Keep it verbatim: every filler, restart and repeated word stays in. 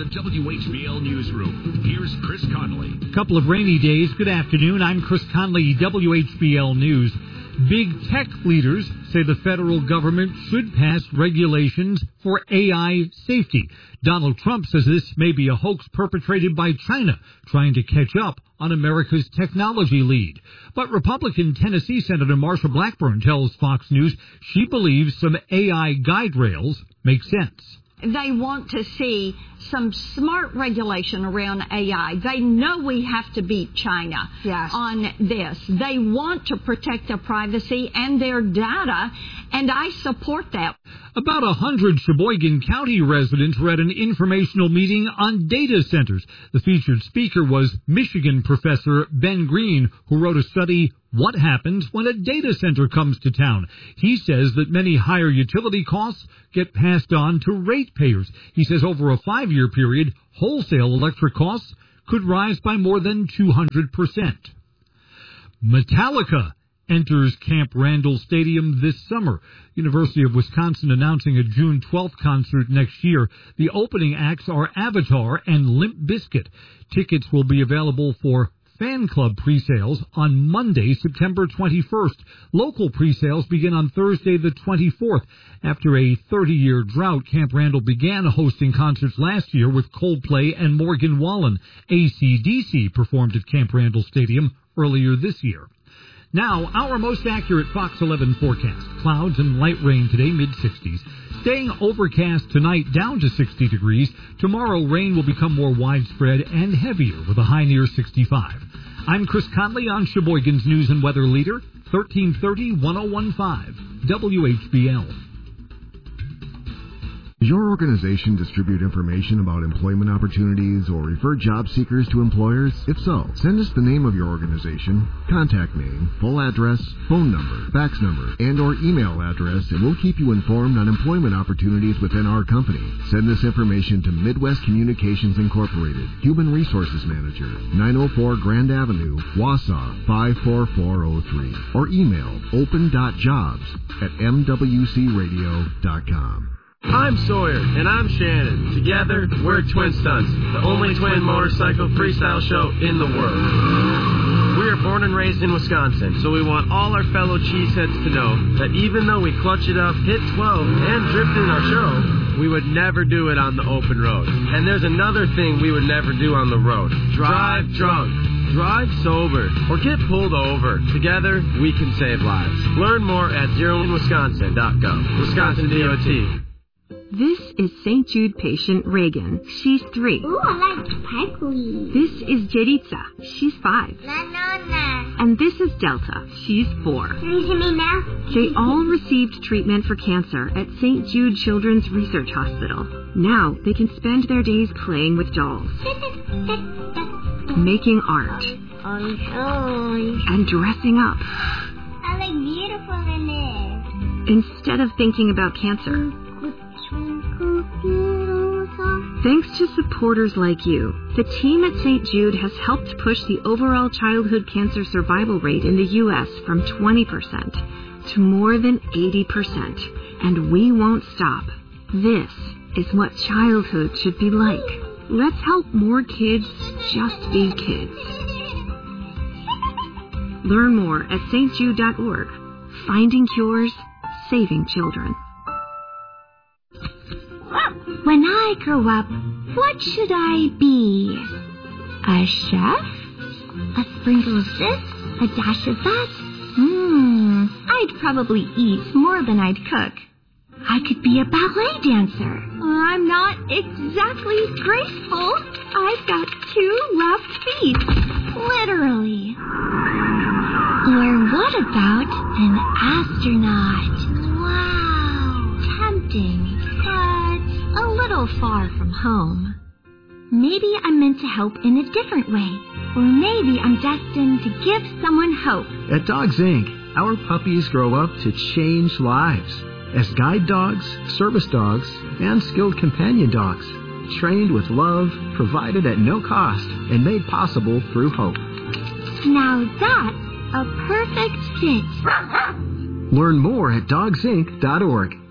the W H B L Newsroom, here's Chris Conley. Couple of rainy days. Good afternoon. I'm Chris Conley, W H B L News. Big tech leaders say the federal government should pass regulations for A I safety. Donald Trump says this may be a hoax perpetrated by China, trying to catch up on America's technology lead. But Republican Tennessee Senator Marsha Blackburn tells Fox News she believes some A I guide rails make sense. They want to see some smart regulation around A I. They know we have to beat China yes. on this. They want to protect their privacy and their data, and I support that. About a hundred Sheboygan County residents were at an informational meeting on data centers. The featured speaker was Michigan professor Ben Green, who wrote a study, What Happens When a Data Center Comes to Town. He says that many higher utility costs get passed on to ratepayers. He says over a five-year period, wholesale electric costs could rise by more than two hundred percent. Metallica enters Camp Randall Stadium this summer. University of Wisconsin announcing a June twelfth concert next year. The opening acts are Avatar and Limp Bizkit. Tickets will be available for fan club pre-sales on Monday, September twenty-first. Local pre-sales begin on Thursday, the twenty-fourth. After a thirty-year drought, Camp Randall began hosting concerts last year with Coldplay and Morgan Wallen. A C D C performed at Camp Randall Stadium earlier this year. Now, our most accurate Fox eleven forecast. Clouds and light rain today, mid-sixties. Staying overcast tonight, down to sixty degrees. Tomorrow, rain will become more widespread and heavier with a high near sixty-five. I'm Chris Conley on Sheboygan's News and Weather Leader, thirteen thirty, ten fifteen, W H B L. Does your organization distribute information about employment opportunities or refer job seekers to employers? If so, send us the name of your organization, contact name, full address, phone number, fax number, and or email address, and we'll keep you informed on employment opportunities within our company. Send this information to Midwest Communications Incorporated, Human Resources Manager, nine oh four Grand Avenue, Wausau, five four four oh three, or email open dot jobs at m w c radio dot com. I'm Sawyer, and I'm Shannon. Together, we're Twin Stunts, the only twin motorcycle freestyle show in the world. We are born and raised in Wisconsin, so we want all our fellow cheeseheads to know that even though we clutch it up, hit twelve, and drift in our show, we would never do it on the open road. And there's another thing we would never do on the road. Drive drunk. Drive sober, or get pulled over. Together, we can save lives. Learn more at zero in wisconsin dot gov. Wisconsin D O T. This is Saint Jude patient Reagan. She's three. Ooh, I like sparkly. This is Jeritza. She's five. La, la, la. And this is Delta. She's four. Can you see me now? They all received treatment for cancer at Saint Jude Children's Research Hospital. Now they can spend their days playing with dolls, making art, oy, oy. and dressing up. I look beautiful in it. Instead of thinking about cancer. Thanks to supporters like you, the team at Saint Jude has helped push the overall childhood cancer survival rate in the U S from twenty percent to more than eighty percent. And we won't stop. This is what childhood should be like. Let's help more kids just be kids. Learn more at s t jude dot org. Finding cures, saving children. When I grow up, what should I be? A chef? A sprinkle of this? A dash of that? Hmm, I'd probably eat more than I'd cook. I could be a ballet dancer. I'm not exactly graceful. I've got two left feet. Literally. Or what about an astronaut? Wow, tempting. A little far from home. Maybe I'm meant to help in a different way. Or maybe I'm destined to give someone hope. At Dogs Incorporated, our puppies grow up to change lives as guide dogs, service dogs, and skilled companion dogs. Trained with love, provided at no cost, and made possible through hope. Now that's a perfect fit. Learn more at dogs inc dot org.